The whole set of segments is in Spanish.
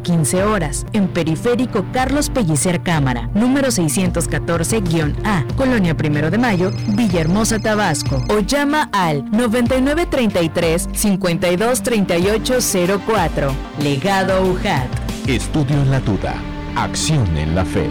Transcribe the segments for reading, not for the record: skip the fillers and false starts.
15 horas, en Periférico Carlos Pellicer Cámara, número 614-A, Colonia 1 de Mayo, Villahermosa, Tabasco. O llama al 9933-523804. Legado UJAT. Estudio en la duda, acción en la fe.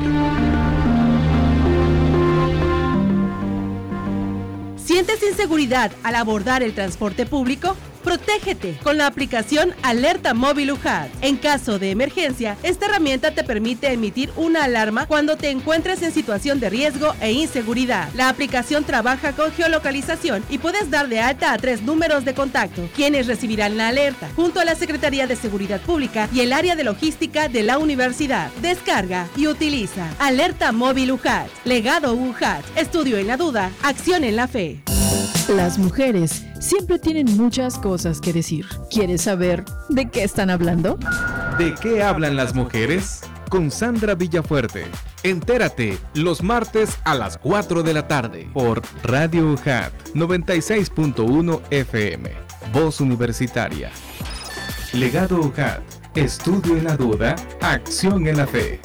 ¿Sientes inseguridad al abordar el transporte público? Protégete con la aplicación Alerta Móvil UJAT. En caso de emergencia, esta herramienta te permite emitir una alarma cuando te encuentres en situación de riesgo e inseguridad. La aplicación trabaja con geolocalización y puedes dar de alta a 3 números de contacto, quienes recibirán la alerta, junto a la Secretaría de Seguridad Pública y el área de logística de la universidad. Descarga y utiliza Alerta Móvil UJAT. Legado UJAT. Estudio en la duda, acción en la fe. Las mujeres siempre tienen muchas cosas que decir. ¿Quieres saber de qué están hablando? ¿De qué hablan las mujeres? Con Sandra Villafuerte. Entérate los martes a las 4 de la tarde por Radio UJAT 96.1 FM. Voz Universitaria. Legado UJAT. Estudio en la duda, acción en la fe.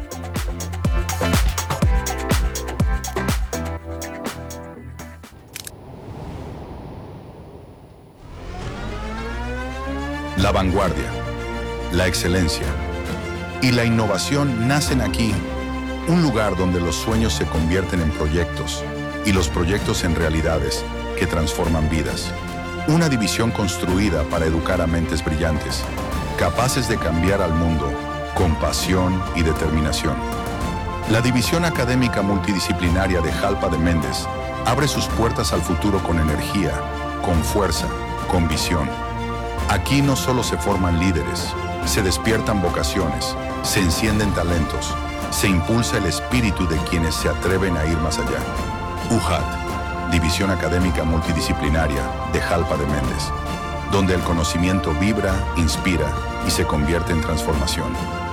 La vanguardia, la excelencia y la innovación nacen aquí, un lugar donde los sueños se convierten en proyectos y los proyectos en realidades que transforman vidas. Una división construida para educar a mentes brillantes, capaces de cambiar al mundo con pasión y determinación. La División Académica Multidisciplinaria de Jalpa de Méndez abre sus puertas al futuro con energía, con fuerza, con visión. Aquí no solo se forman líderes, se despiertan vocaciones, se encienden talentos, se impulsa el espíritu de quienes se atreven a ir más allá. UJAT, División Académica Multidisciplinaria de Jalpa de Méndez, donde el conocimiento vibra, inspira y se convierte en transformación.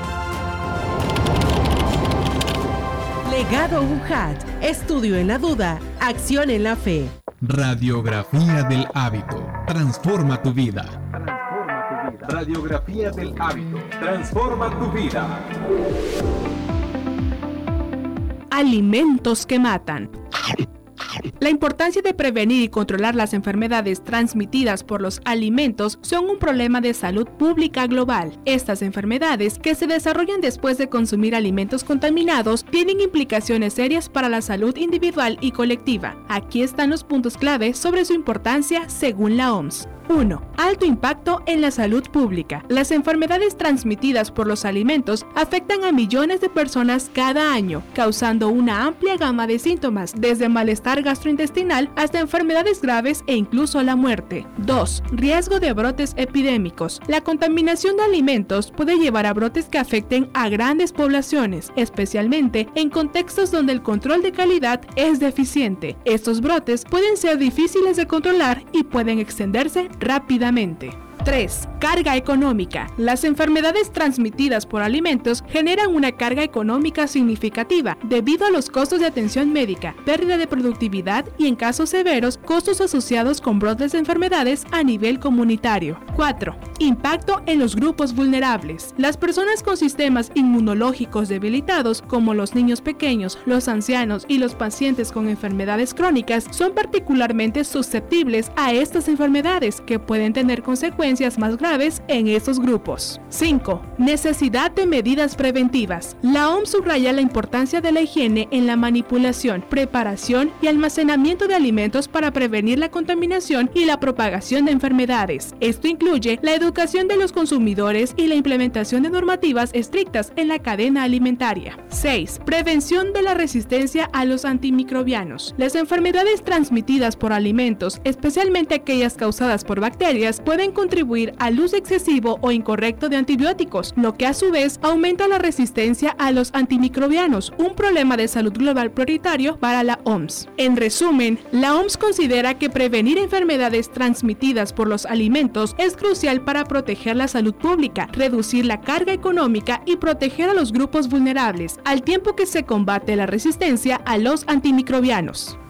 Legado UJAT. Estudio en la duda, acción en la fe. Radiografía del hábito. Transforma tu vida. Radiografía del hábito. Transforma tu vida. Alimentos que matan. La importancia de prevenir y controlar las enfermedades transmitidas por los alimentos son un problema de salud pública global. Estas enfermedades, que se desarrollan después de consumir alimentos contaminados, tienen implicaciones serias para la salud individual y colectiva. Aquí están los puntos clave sobre su importancia según la OMS. 1. Alto impacto en la salud pública. Las enfermedades transmitidas por los alimentos afectan a millones de personas cada año, causando una amplia gama de síntomas, desde malestar gastrointestinal hasta enfermedades graves e incluso la muerte. 2. Riesgo de brotes epidémicos. La contaminación de alimentos puede llevar a brotes que afecten a grandes poblaciones, especialmente en contextos donde el control de calidad es deficiente. Estos brotes pueden ser difíciles de controlar y pueden extenderse rápidamente. 3. Carga económica. Las enfermedades transmitidas por alimentos generan una carga económica significativa debido a los costos de atención médica, pérdida de productividad y, en casos severos, costos asociados con brotes de enfermedades a nivel comunitario. 4. Impacto en los grupos vulnerables. Las personas con sistemas inmunológicos debilitados, como los niños pequeños, los ancianos y los pacientes con enfermedades crónicas, son particularmente susceptibles a estas enfermedades, que pueden tener consecuencias más graves en estos grupos. 5. Necesidad de medidas preventivas. La OMS subraya la importancia de la higiene en la manipulación, preparación y almacenamiento de alimentos para prevenir la contaminación y la propagación de enfermedades. Esto incluye la educación de los consumidores y la implementación de normativas estrictas en la cadena alimentaria. 6. Prevención de la resistencia a los antimicrobianos. Las enfermedades transmitidas por alimentos, especialmente aquellas causadas por bacterias, pueden contribuir al uso excesivo o incorrecto de antibióticos, lo que a su vez aumenta la resistencia a los antimicrobianos, un problema de salud global prioritario para la OMS. En resumen, la OMS considera que prevenir enfermedades transmitidas por los alimentos es crucial para proteger la salud pública, reducir la carga económica y proteger a los grupos vulnerables, al tiempo que se combate la resistencia a los antimicrobianos.